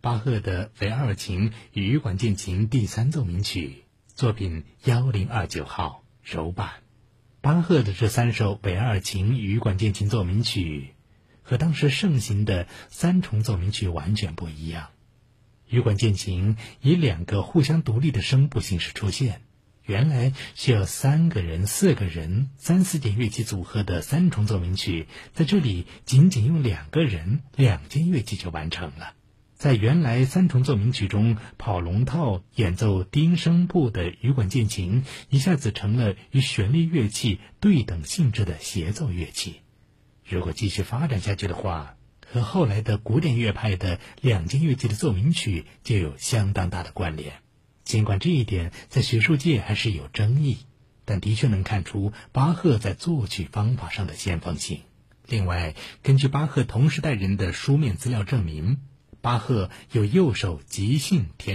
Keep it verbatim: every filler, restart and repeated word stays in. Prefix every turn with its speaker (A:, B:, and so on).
A: 巴赫的维尔琴羽管键琴第三奏鸣曲，作品一零二九号柔版。巴赫的这三首维尔琴羽管键琴奏鸣曲和当时盛行的三重奏鸣曲完全不一样。羽管键琴以两个互相独立的声部形式出现，原来需要三个人、四个人、三四件乐器组合的三重奏鸣曲，在这里仅仅用两个人、两件乐器就完成了。在原来三重奏鸣曲中，跑龙套演奏低音声部的羽管键琴一下子成了与旋律乐器对等性质的协奏乐器。如果继续发展下去的话，和后来的古典乐派的两件乐器的奏鸣曲就有相当大的关联。尽管这一点在学术界还是有争议，但的确能看出巴赫在作曲方法上的先锋性。另外，根据巴赫同时代人的书面资料证明，巴赫有右手即兴天